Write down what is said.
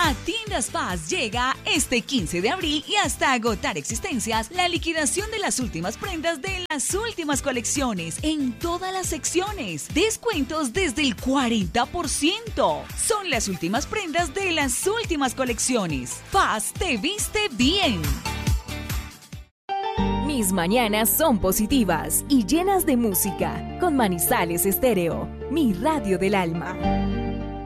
A Tiendas Paz llega este 15 de abril y hasta agotar existencias la liquidación de las últimas prendas de las últimas colecciones en todas las secciones. Descuentos desde el 40%. Son las últimas prendas de las últimas colecciones. Paz te viste bien. Mis mañanas son positivas y llenas de música. Con Manizales Estéreo, mi radio del alma.